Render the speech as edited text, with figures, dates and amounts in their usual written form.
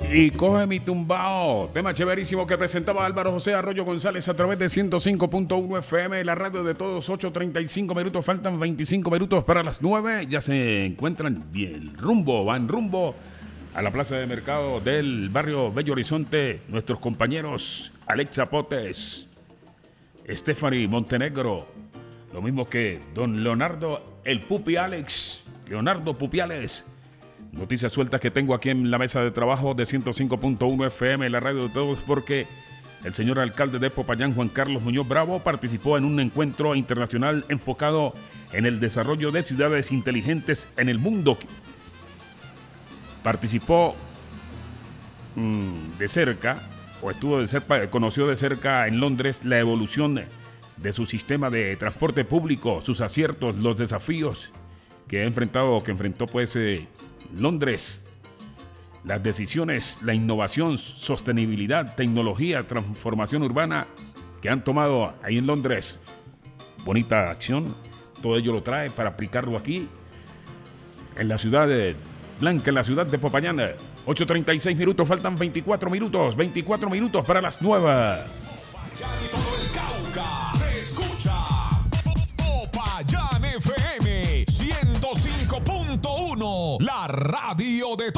Y coge mi tumbao, tema chéverísimo que presentaba Álvaro José Arroyo González a través de 105.1 FM, la radio de todos, 8:35 minutos, faltan 25 minutos para las 9, ya se encuentran bien rumbo, van rumbo a la plaza de mercado del barrio Bello Horizonte, nuestros compañeros Alexa Potes, Stephanie Montenegro, lo mismo que don Leonardo, el Pupi Alex, Leonardo Pupiales. Noticias sueltas que tengo aquí en la mesa de trabajo de 105.1 FM, la radio de todos, porque el señor alcalde de Popayán, Juan Carlos Muñoz Bravo, participó en un encuentro internacional enfocado en el desarrollo de ciudades inteligentes en el mundo. Participó de cerca, o estuvo de cerca, conoció de cerca en Londres la evolución de su sistema de transporte público, sus aciertos, los desafíos que enfrentó pues Londres, las decisiones, la innovación, sostenibilidad, tecnología, transformación urbana que han tomado ahí en Londres. Bonita acción, todo ello lo trae para aplicarlo aquí en la ciudad de Blanca, en la ciudad de Popayán. 8:36 minutos, faltan 24 minutos para las 9. Popayán y todo el Cauca se escucha Popayán FM 105.1, la radio de todos.